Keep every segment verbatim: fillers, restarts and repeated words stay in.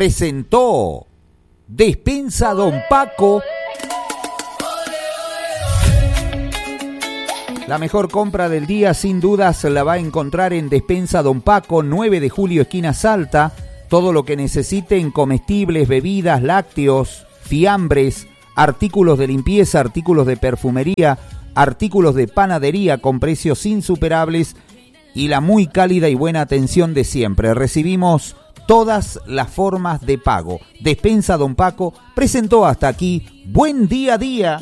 presentó Despensa Don Paco. La mejor compra del día, sin dudas, la va a encontrar en Despensa Don Paco, nueve de julio, esquina Salta. Todo lo que necesite en comestibles, bebidas, lácteos, fiambres, artículos de limpieza, artículos de perfumería, artículos de panadería con precios insuperables y la muy cálida y buena atención de siempre. Recibimos todas las formas de pago. Despensa Don Paco presentó hasta aquí Buen Día a Día.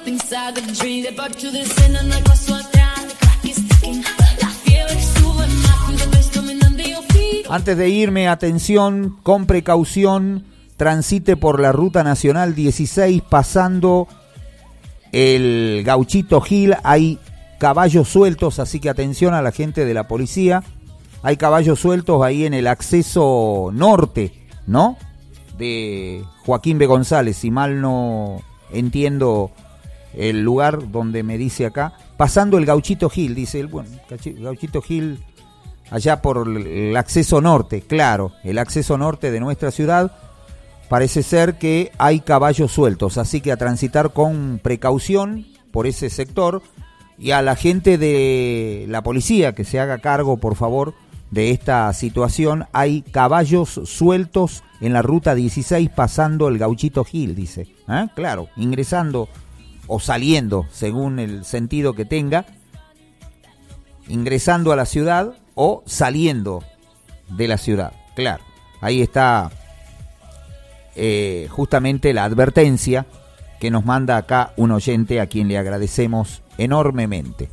Antes de irme, atención, con precaución, transite por la Ruta Nacional dieciséis pasando el Gauchito Gil. Hay caballos sueltos, así que atención a la gente de la policía. Hay caballos sueltos ahí en el acceso norte, ¿no? De Joaquín B. González, si mal no entiendo el lugar donde me dice acá. Pasando el Gauchito Gil, dice el bueno, Gauchito Gil, allá por el acceso norte, claro, el acceso norte de nuestra ciudad. Parece ser que hay caballos sueltos, así que a transitar con precaución por ese sector. Y a la gente de la policía que se haga cargo, por favor, de esta situación. Hay caballos sueltos en la ruta dieciséis pasando el Gauchito Gil, dice. ¿Eh? Claro, ingresando o saliendo, según el sentido que tenga, ingresando a la ciudad o saliendo de la ciudad. Claro, ahí está eh, justamente la advertencia que nos manda acá un oyente a quien le agradecemos enormemente.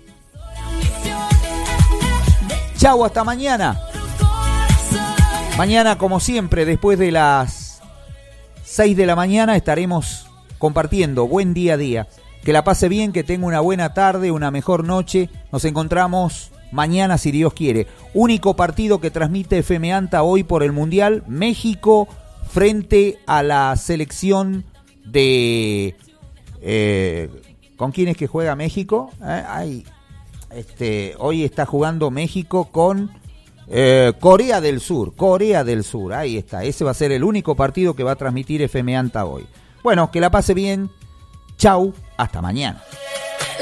Chau, hasta mañana. Mañana, como siempre, después de las seis de la mañana estaremos compartiendo Buen Día a Día. Que la pase bien, que tenga una buena tarde, una mejor noche. Nos encontramos mañana, si Dios quiere. Único partido que transmite F M ANTA hoy por el Mundial. México frente a la selección de... Eh, ¿Con quién es que juega México? Eh, ay, este, hoy está jugando México con eh, Corea del Sur. Corea del Sur, ahí está. Ese va a ser el único partido que va a transmitir F M ANTA hoy. Bueno, que la pase bien. Chau, hasta mañana.